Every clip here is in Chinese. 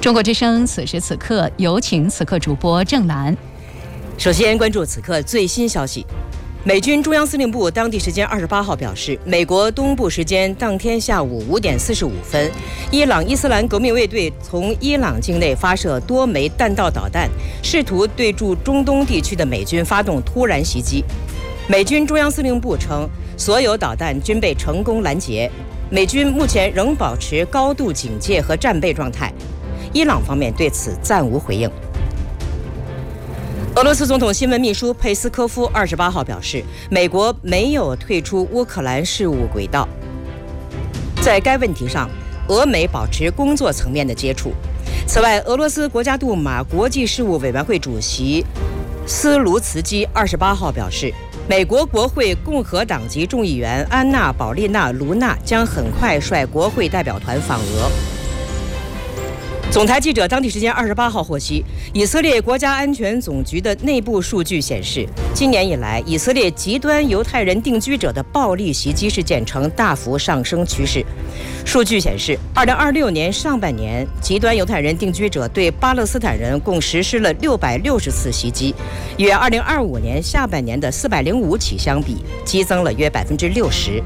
中国之声此时此刻，有请此刻主播郑兰。 首先关注此刻最新消息。美军中央司令部当地时间28号表示，美国东部时间当天下午5点45分，伊朗伊斯兰革命卫队从伊朗境内发射多枚弹道导弹，试图对驻中东地区的美军发动突然袭击。美军中央司令部称，所有导弹均被成功拦截，美军目前仍保持高度警戒和战备状态。伊朗方面对此暂无回应。俄罗斯总统新闻秘书佩斯科夫28号表示，美国没有退出乌克兰事务轨道。在该问题上，俄美保持工作层面的接触。此外，俄罗斯国家杜马国际事务委员会主席斯卢茨基28号表示，美国国会共和党籍众议员安娜·保利娜·卢纳将很快率国会代表团访俄。总台记者当地时间28号获悉，以色列国家安全总局的内部数据显示，今年以来，以色列极端犹太人定居者的暴力袭击事件呈大幅上升趋势。数据显示，2026年上半年，极端犹太人定居者对巴勒斯坦人共实施了660次袭击，与2025年下半年的405起相比，激增了约60%。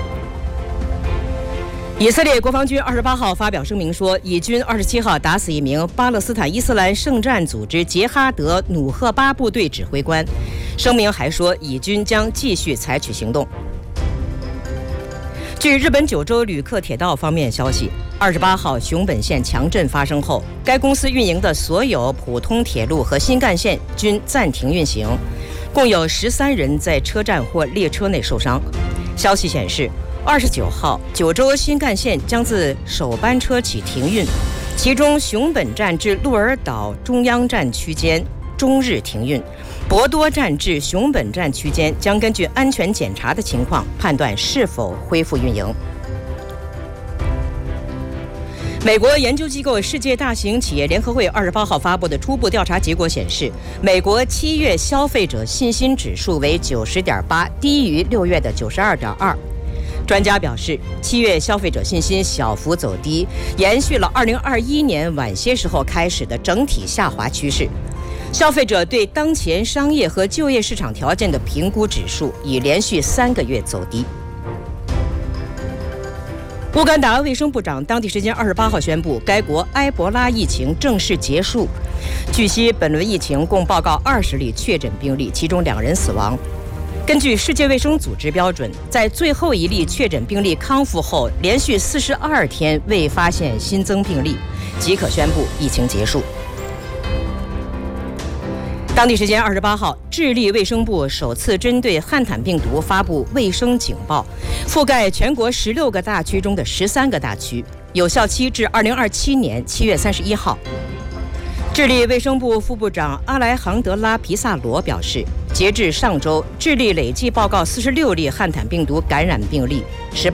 以色列国防军28号发表声明说，以军27号打死一名巴勒斯坦伊斯兰圣战组织杰哈德努赫巴部队指挥官。声明还说，以军将继续采取行动。据日本九州旅客铁道方面消息，28号熊本县强震发生后，该公司运营的所有普通铁路和新干线均暂停运行，共有13人在车站或列车内受伤。消息显示，29号，九州新干线将自首班车起停运，其中熊本站至鹿儿岛中央站区间终日停运，博多站至熊本站区间将根据安全检查的情况判断是否恢复运营。美国研究机构世界大型企业联合会28号发布的初步调查结果显示，美国7月消费者信心指数为90.8，低于6月的92.2。专家表示，7月消费者信心小幅走低，延续了2021年晚些时候开始的整体下滑趋势。消费者对当前商业和就业市场条件的评估指数已连续3个月走低。乌干达卫生部长当地时间28号宣布，该国埃博拉疫情正式结束。据悉，本轮疫情共报告20例确诊病例，其中2人死亡。根据世界卫生组织标准，在最后一例确诊病例康复后，连续42天未发现新增病例，即可宣布疫情结束。当地时间28号，智利卫生部首次针对汉坦病毒发布卫生警报，覆盖全国16个大区中的13个大区，有效期至2027年7月31号。智利卫生部副部长阿莱杭德拉·皮萨罗表示，截至上周，智利累计报告46例汉坦病毒感染病例，18